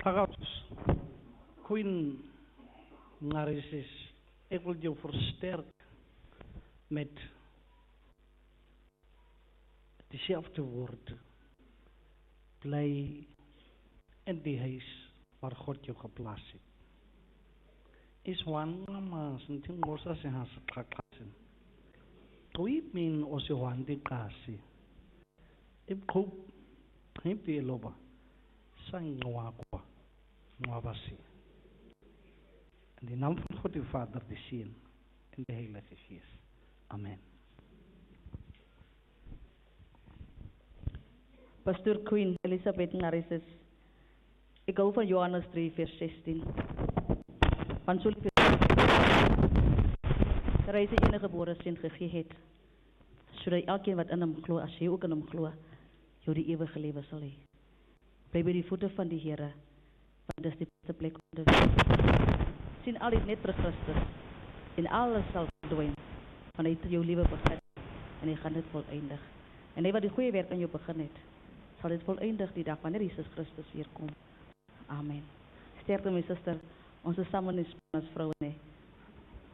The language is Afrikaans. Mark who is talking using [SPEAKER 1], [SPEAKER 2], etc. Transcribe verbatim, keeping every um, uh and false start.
[SPEAKER 1] Pagaus, Queen Narisis, ik wil jou versterken met dezelfde woorden. Blij in die huis waar God jou geplaatst heeft. Is wanneer something was as has geklassen. Twee min os je wande kasi. Ik hoop geen peloba. Zijn nwakwa nwabasi. In de naam van God de Vader, de Zoon en de Heilige Geest. Amen.
[SPEAKER 2] Pastor Queen Elizabeth Narisis. Ik hou van Johannes drie vers zestien. Want so lief dat hy sy enige gebore seun gegee het, sodat elkeen wat in hom glo, as jy ook in hom glo, jou die ewige lewe sal hê. Bly by die voete van die Here, want dis die beste plek om te wees. Sien alles net vir Christus, en alles sal verdwyn, want hy het jou lewe begin, en hy gaan dit voleindig. En hy wat die goeie werk aan jou begin het, sal dit voleindig die dag wanneer Jesus Christus weer kom. Amen. Sterkte my suster, ons is samen in as vrouwen.